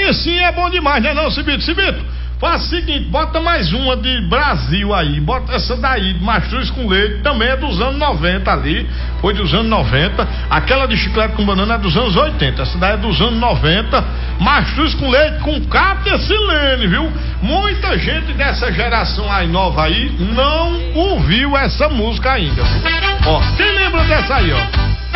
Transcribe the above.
Assim é bom demais, né não, Cibito? Cibito, faz o seguinte, bota mais uma de Brasil aí, bota essa daí, de mastruz com leite, também é dos anos 90 ali, foi dos anos 90, aquela de chiclete com banana é dos anos 80, essa daí é dos anos 90, mastruz com leite com Cátia Silene, viu? Muita gente dessa geração aí nova aí não ouviu essa música ainda, viu? Ó, quem lembra dessa aí, ó?